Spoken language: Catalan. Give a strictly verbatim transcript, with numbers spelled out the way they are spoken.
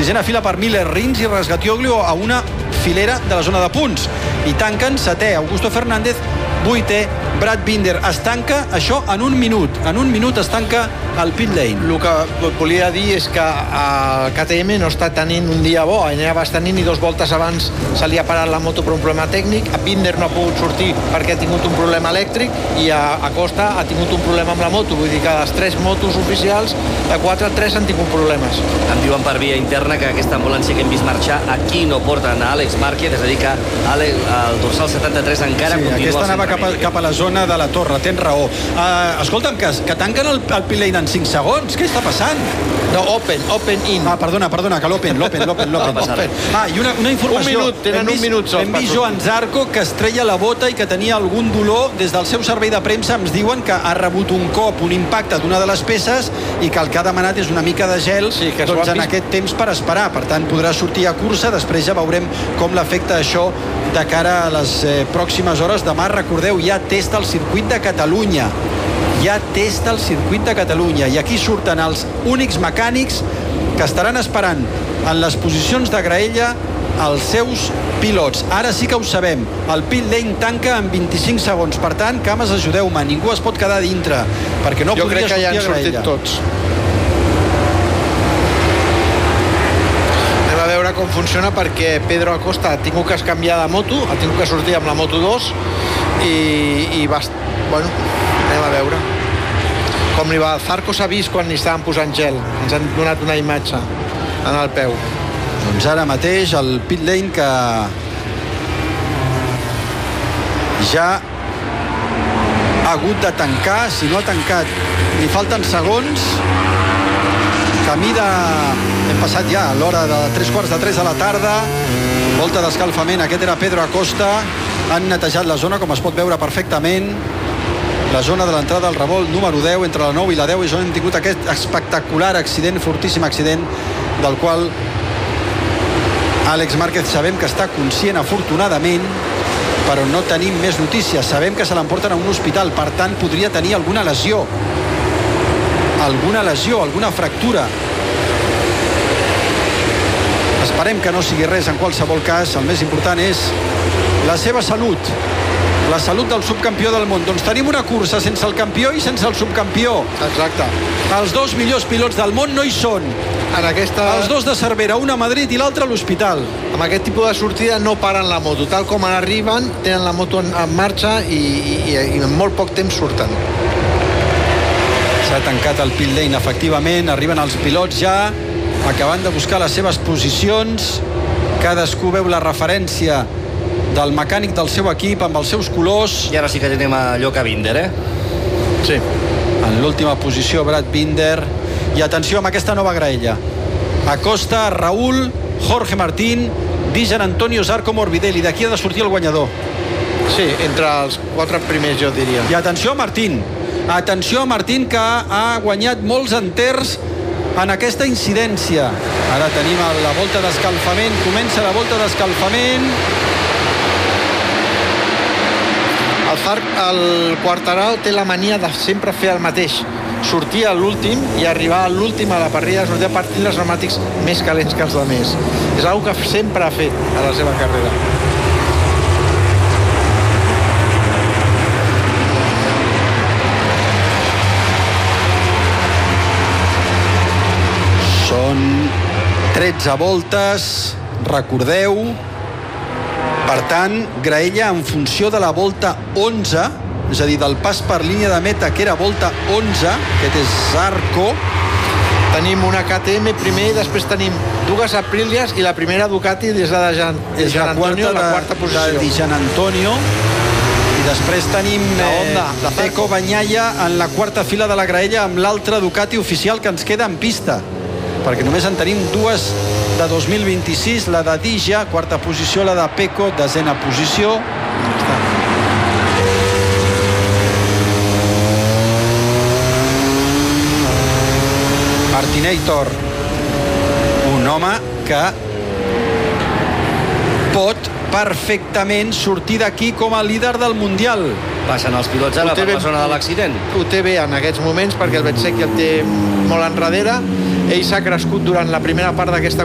Sisena fila per Miller, Rins i Rasgatioglio a una filera de la zona de punts. I tanquen setè Augusto Fernández, vuitè Brad Binder. Es tanca això en un minut. En un minut es tanca el pit lane. El que volia dir és que el K T M no està tenint un dia bo. Ella va tenint i dos voltes abans se li ha parat la moto per un problema tècnic. A Binder no ha pogut sortir perquè ha tingut un problema elèctric i a, a Costa ha tingut un problema amb la moto. Vull dir que les tres motos oficials, de quatre, tres han tingut problemes. Em diuen per via interna que aquesta ambulància que hem vist marxar aquí no porten a Àlex Márquez, és a dir que el dorsal setanta-tres encara sí, continua. Aquesta anava cap a, cap a la zona de la Torre, tens raó. Uh, escolta'm, que, que tanquen el, el pit lane en cinc segons. Què està passant? No, open, open in. Ah, perdona, perdona, que l'open, l'open, l'open, l'open. Ah, i una, una informació. Un minut, tenen un minut. Hem vist Joan Zarco que es treia la bota i que tenia algun dolor. Des del seu servei de premsa ens diuen que ha rebut un cop, un impacte d'una de les peces i que el que ha demanat és una mica de gel, sí, que doncs en aquest temps per esperar. Per tant, podrà sortir a cursa. Després ja veurem com l'afecta això de cara a les eh, pròximes hores. Demà, recordeu, hi ha test al circuit de Catalunya. Hi ha test al circuit de Catalunya i aquí surten els únics mecànics que estaran esperant en les posicions de graella els seus pilots. Ara sí que ho sabem. El pit lane tanca en vint-i-cinc segons. Per tant, cames, ajudeu-me. Ningú es pot quedar dintre perquè no jo podria crec que sortir ja han a graella. sortit tots. Anem a veure com funciona perquè Pedro Acosta ha tingut que canviar de moto, ha tingut que sortir amb la moto dos i, i va... Bueno, anem a veure com li va. Zarco s'ha vist quan li estaven posant gel. Ens han donat una imatge en el peu. Doncs ara mateix el pit lane que ja ha hagut de tancar. Si no ha tancat, li falten segons. Camí de... Hem passat ja a l'hora de tres quarts de tres de la tarda. Volta d'escalfament. Aquest era Pedro Acosta. Han netejat la zona, com es pot veure perfectament. La zona de l'entrada al revolt número deu, entre la nou i la deu, és on hem tingut aquest espectacular accident, fortíssim accident, del qual Àlex Márquez sabem que està conscient, afortunadament, però no tenim més notícies. Sabem que se l'emporten a un hospital, per tant podria tenir alguna lesió. Alguna lesió, alguna fractura. Esperem que no sigui res en qualsevol cas. El més important és la seva salut. La salut del subcampió del món. Doncs tenim una cursa sense el campió i sense el subcampió. Exacte. Els dos millors pilots del món no hi són. En aquesta... Els dos de Cervera, un a Madrid i l'altre a l'hospital. Amb aquest tipus de sortida no paren la moto. Tal com arriben, tenen la moto en, en marxa i, i, i en molt poc temps surten. S'ha tancat el pit lane, efectivament. Arriben els pilots ja, acabant de buscar les seves posicions. Cadascú veu la referència del mecànic del seu equip amb els seus colors. I ara sí que tenim a Lloca Binder, eh? Sí. En l'última posició, Brad Binder. I atenció amb aquesta nova graella. Acosta, Raúl, Jorge Martín, Dijan Antonio, Zarco, Morbidelli. D'aquí ha de sortir el guanyador. Sí, entre els quatre primers, jo diria. I atenció a Martín. Atenció a Martín, que ha guanyat molts enters en aquesta incidència. Ara tenim la volta d'escalfament. Comença la volta d'escalfament. El Zarc, el Quartararo té la mania de sempre fer el mateix. Sortir a l'últim i arribar a l'últim a la parrilla, sortir a partir dels pneumàtics més calents que els altres. És una cosa que sempre ha fet a la seva carrera. Són tretze voltes, recordeu. Per tant, graella en funció de la volta onze, és a dir, del pas per línia de meta, que era volta onze, aquest és Zarco. Tenim una K T M primer i després tenim dues Aprilias i la primera Ducati des de Jean, és Jean la Antonio, quarta, la quarta posició. de Jean Antonio. I després tenim la Honda, eh, la Pecco Bagnaia en la quarta fila de la graella amb l'altra Ducati oficial que ens queda en pista, perquè només en tenim dues de dos mil vint-i-sis, la de Dija, quarta posició, la de Pecco, desena posició. Martinator, un home que pot perfectament sortir d'aquí com a líder del Mundial. Passen els pilots ara per la zona de l'accident. Ho té bé en aquests moments perquè el Betsec el té molt enrere. Ell s'ha crescut durant la primera part d'aquesta